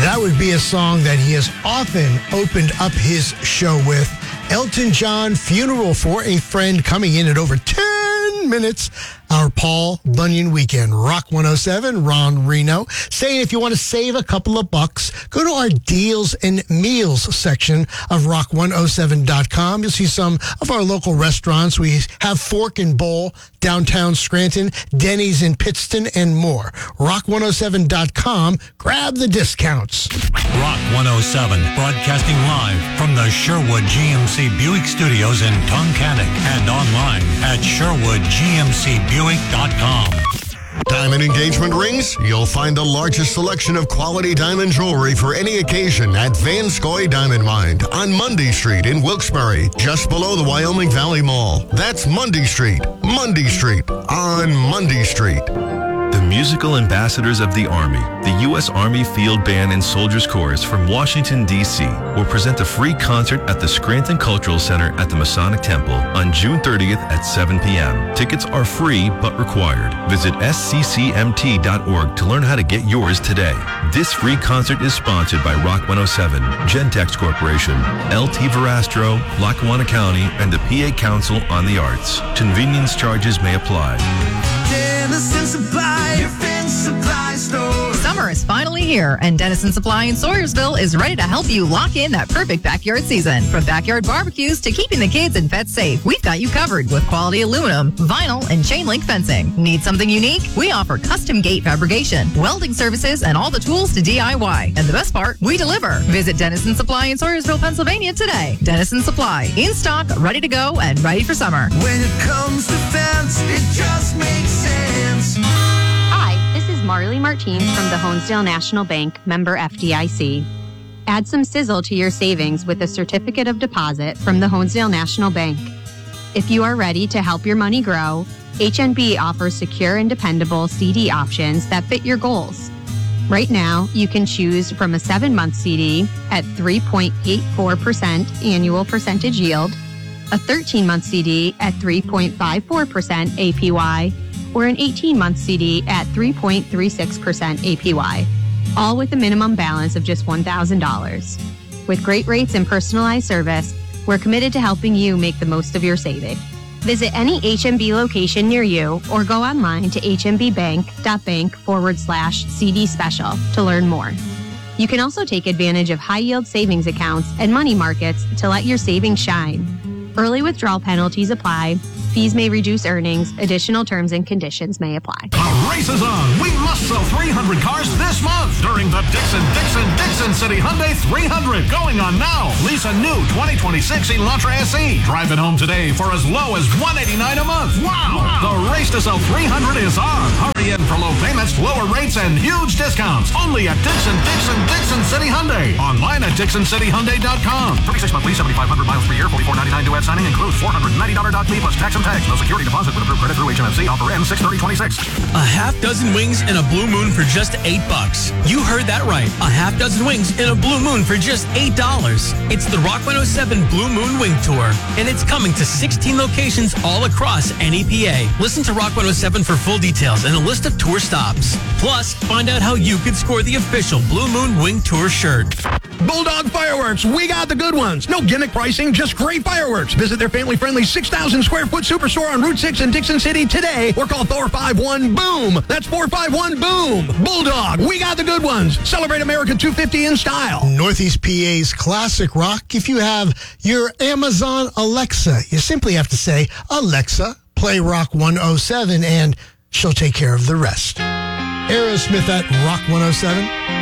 That would be a song that he has often opened up his show with. Elton John, Funeral for a Friend, coming in at over 10 minutes. Our Paul Bunyan Weekend. Rock 107, Ron Reno, saying if you want to save a couple of bucks, go to our deals and meals section of rock107.com. You'll see some of our local restaurants. We have Fork and Bowl, downtown Scranton, Denny's in Pittston, and more. Rock107.com. Grab the discounts. Rock 107, broadcasting live from the Sherwood GMC Buick Studios in Tunkhannock and online at SherwoodGMCBuick.com. Diamond engagement rings? You'll find the largest selection of quality diamond jewelry for any occasion at Van Scoy Diamond Mine on Mundy Street in Wilkes-Barre, just below the Wyoming Valley Mall. That's Mundy Street on Mundy Street. The musical ambassadors of the Army, the U.S. Army Field Band and Soldiers Chorus from Washington, D.C. will present a free concert at the Scranton Cultural Center at the Masonic Temple on June 30th at 7 p.m. Tickets are free but required. Visit sccmt.org to learn how to get yours today. This free concert is sponsored by Rock 107, Gentex Corporation, LT Verastro, Lackawanna County, and the PA Council on the Arts. Convenience charges may apply. Dennison Supply, your fence supply store. Summer is finally here, and Dennison Supply in Sayersville is ready to help you lock in that perfect backyard season. From backyard barbecues to keeping the kids and pets safe, we've got you covered with quality aluminum, vinyl, and chain link fencing. Need something unique? We offer custom gate fabrication, welding services, and all the tools to DIY. And the best part, we deliver. Visit Dennison Supply in Sayersville, Pennsylvania today. Dennison Supply, in stock, ready to go, and ready for summer. When it comes to fence, it just makes sense. Hi, this is Marley Martins from the Honesdale National Bank, member FDIC. Add some sizzle to your savings with a certificate of deposit from the Honesdale National Bank. If you are ready to help your money grow, HNB offers secure and dependable CD options that fit your goals. Right now, you can choose from a 7-month CD at 3.84% annual percentage yield, a 13-month CD at 3.54% APY, or an 18-month CD at 3.36% APY, all with a minimum balance of just $1,000. With great rates and personalized service, we're committed to helping you make the most of your saving. Visit any HMB location near you or go online to hmbbank.bank/CD special to learn more. You can also take advantage of high-yield savings accounts and money markets to let your savings shine. Early withdrawal penalties apply. Fees may reduce earnings. Additional terms and conditions may apply. The race is on. We must sell 300 cars this month during the Dixon City Hyundai 300. Going on now. Lease a new 2026 Elantra SE. Drive it home today for as low as $189 a month. Wow. The race to sell 300 is on. Hurry in for low payments, lower rates, and huge discounts. Only at Dixon City Hyundai. Online at DixonCityHyundai.com. 36-month lease, 7,500 miles per year, $44.99 due at signing. Includes $490 doc fee plus tax and tags. No security deposit with approved credit through HMFC. Offer ends 6/30/26. A half dozen wings and a Blue Moon for just $8. You heard that right. A half dozen wings and a Blue Moon for just $8. It's the Rock 107 Blue Moon Wing Tour, and it's coming to 16 locations all across NEPA. Listen to Rock 107 for full details and a list of tour stops. Plus, find out how you could score the official Blue Moon Wing Tour shirt. Bulldog Fireworks, we got the good ones. No gimmick pricing, just great fireworks. Visit their family-friendly 6,000 square foot superstore on Route 6 in Dixon City today or call 451-BOOM. That's 451-BOOM. Bulldog, we got the good ones. Celebrate America 250 in style. Northeast PA's classic rock. If you have your Amazon Alexa, you simply have to say, Alexa, play Rock 107, and she'll take care of the rest. Aerosmith at Rock 107.